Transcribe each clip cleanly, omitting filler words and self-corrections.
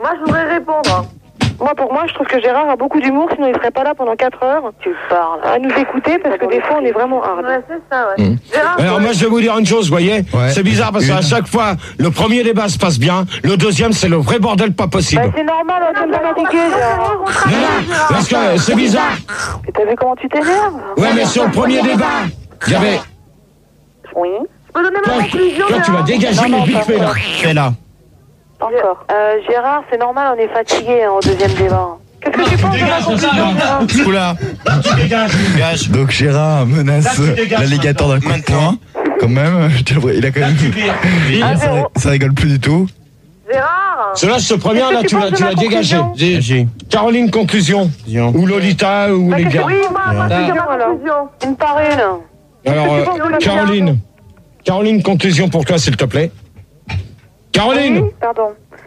Moi, je voudrais répondre. Pour moi, je trouve que Gérard a beaucoup d'humour, sinon il serait pas là pendant 4 heures. Tu parles. À nous écouter, parce que des fois, on est vraiment hard. Ouais, c'est ça, ouais. Gérard, Alors moi, je vais vous dire une chose, vous voyez. C'est bizarre parce qu'à chaque fois, le premier débat se passe bien, le deuxième, c'est le vrai bordel pas possible. C'est normal, on t'aime pas fatigué, Gérard. Non, parce que c'est bizarre. Et t'as vu comment tu t'énerves? Ouais, mais sur le premier débat, il y avait... Oui. je peux donner ma conclusion, Toi, tu vas dégager les vite fait, là. Fais là. Encore. Gérard, c'est normal, on est fatigué au deuxième débat. Qu'est-ce que tu penses de la conclusion? Oula. Tu dégages. Donc Gérard menace l'alligator d'un coup de poing. Quand même, il a quand même... ça rigole plus du tout. Gérard. Cela, ce premier, là, tu l'as dégagé. Caroline, conclusion. Ou Lolita, ou les gars. Oui, moi, je veux dire ma conclusion. Une par une. Alors, Caroline, conclusion pour toi, s'il te plaît. Caroline. Oui, pardon.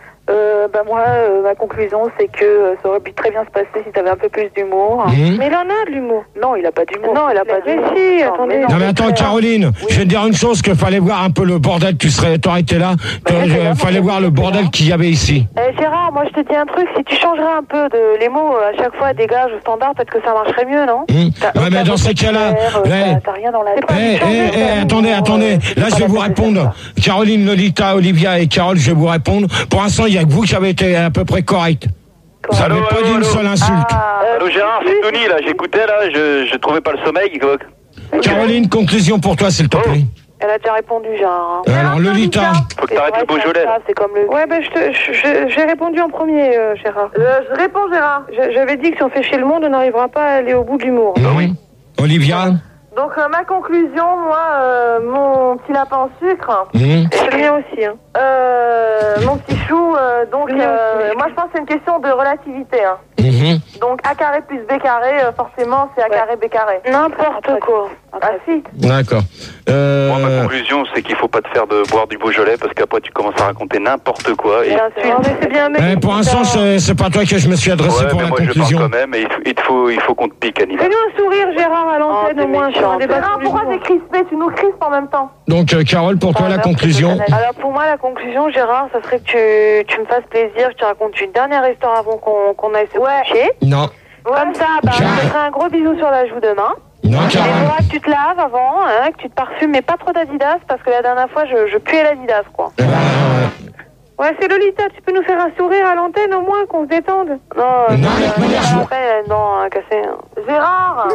Moi, ma conclusion, c'est que ça aurait pu très bien se passer si t'avais un peu plus d'humour. Mais il en a de l'humour. Non, il a pas d'humour. Non, il a pas d'humour. Mais si, attendez. Non mais attends, Caroline, je vais te dire une chose, qu'il fallait voir un peu le bordel, t'aurais été là, fallait voir le bordel qu'il y avait ici. Gérard, moi je te dis un truc, si tu changerais un peu les mots à chaque fois, dégage au standard, peut-être que ça marcherait mieux, non? Ouais, mais dans ces cas-là, t'as rien dans la tête. attendez, là je vais vous répondre. Caroline, Lolita, Olivia et Carole, je vais vous répondre. Pour l'instant, il y a que vous qui avez été à peu près correct. Vous n'avez pas dit une seule insulte. Allô Gérard, c'est Tony là, j'écoutais là, je trouvais pas le sommeil. Caroline, conclusion pour toi s'il te plaît. Elle a déjà répondu, Gérard. Alors Lolita. Faut que t'arrêtes le Beaujolais. C'est comme le... Ouais, j'ai répondu en premier, Gérard. Je réponds, Gérard. J'avais dit que si on fait chier le monde, on n'arrivera pas à aller au bout de l'humour. Oui. Olivia. Donc ma conclusion, moi, mon petit lapin en sucre. C'est le mien aussi. Mon petit chou, donc moi je pense que c'est une question de relativité. Donc A carré plus B carré, forcément c'est A carré B carré. N'importe quoi. Ah si. D'accord. Moi ma conclusion c'est qu'il faut pas te faire de boire du Beaujolais parce qu'après tu commences à raconter n'importe quoi. Et... c'est bien, mais pour l'instant c'est pas toi que je me suis adressé pour mais la moi, conclusion. Je parle quand même et il faut qu'on te pique Annie. Fais-nous un sourire Gérard à l'antenne au moins sur un débat. Gérard, pourquoi t'es crispé? Tu nous crispes en même temps. Donc Carole, pour toi la conclusion. Alors pour moi la conclusion Gérard, ça serait que tu me fasses plaisir, que tu racontes une dernière histoire avant qu'on aille se coucher. Non. Comme ça, je te ferai un gros bisou sur la joue demain. Non, Il faudra que tu te laves avant, que tu te parfumes, mais pas trop d'Adidas, parce que la dernière fois, je puais l'Adidas, quoi. Ouais, c'est Lolita, tu peux nous faire un sourire à l'antenne au moins, qu'on se détende? Non, après, non, cassé. Gérard.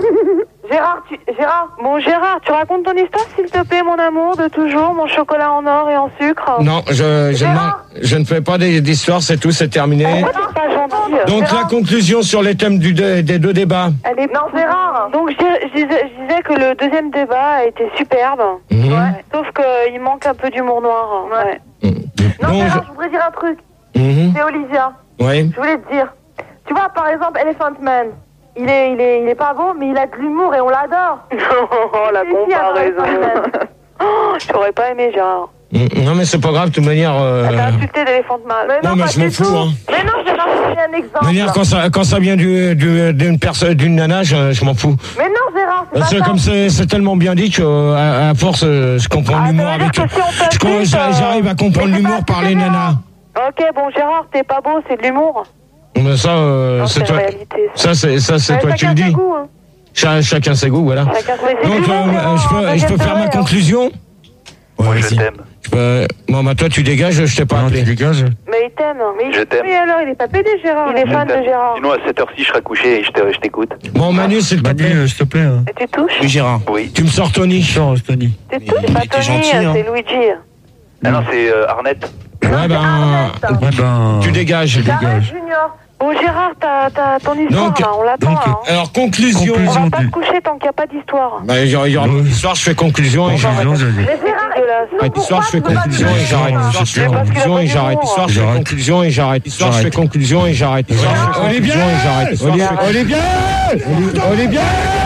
Bon, Gérard, tu racontes ton histoire, s'il te plaît, mon amour, de toujours, mon chocolat en or et en sucre? Non, je ne fais pas d'histoire, c'est tout, c'est terminé. Pourquoi t'es pas gentil? Donc la conclusion sur les thèmes des deux débats. Non, Gérard. Donc je disais que le deuxième débat a été superbe. Sauf qu'il manque un peu d'humour noir. Non, Gérard, je voudrais dire un truc. C'est Olivia. Oui. Je voulais te dire. Tu vois, par exemple, Elephant Man. Il est pas beau, mais il a de l'humour et on l'adore. Oh, la comparaison. J'aurais pas aimé, Gérard. Non, mais c'est pas grave, de toute manière. T'as insulté l'Elephant Man. Non, mais je m'en fous, hein. Mais non, Gérard, c'est un exemple. De manière, quand ça vient d'une personne, d'une nana, je m'en fous. Mais non, Gérard, c'est Parce pas que comme c'est tellement bien dit que à force, je comprends l'humour avec. J'arrive à comprendre l'humour par les nanas. Ok, bon, Gérard, t'es pas beau, c'est de l'humour. Mais ça, c'est toi. Ça, c'est toi qui le dis. Chacun ses goûts, voilà. Donc, je peux faire ma conclusion? Moi, je t'aime. Bon, bah, toi, tu dégages, je t'ai pas appelé. Tu dégages. Mais il t'aime. Je t'aime. Oui, alors, il est pas pédé, Gérard. Il est fan de Gérard. Sinon, à cette heure-ci, je serai couché et je t'écoute. Bon, Manu, s'il te plaît. S'il te plaît. Et tu touches? Oui, Gérard. Oui. Tu me sors Tony. Tony. Tu touches? C'est pas Tony, gentil, hein. c'est Luigi. Ah non, c'est Arnett. Tu dégages. Junior. Bon, Gérard, t'as ton histoire, Donc, là, on l'attend. Alors, conclusion. On va pas se coucher tant qu'il n'y a pas d'histoire. Bah, il y aura une histoire, je fais conclusion et j'arrête. Histoire, je fais conclusion et j'arrête. Histoire, je fais conclusion et j'arrête. Histoire, je fais conclusion et j'arrête. Histoire, je fais conclusion et j'arrête. Histoire, je fais conclusion et j'arrête. Olivier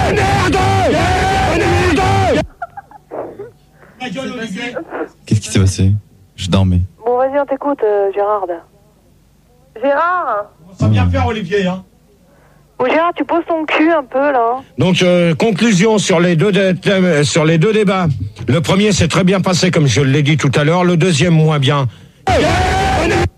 Qu'est-ce qui s'est passé? Je dormais. Bon, vas-y, on t'écoute, Gérard. Gérard. Ça vient faire, Olivier, hein. Bon, Gérard, tu poses ton cul un peu, là. Donc, conclusion sur les deux débats. Le premier s'est très bien passé, comme je l'ai dit tout à l'heure. Le deuxième, moins bien.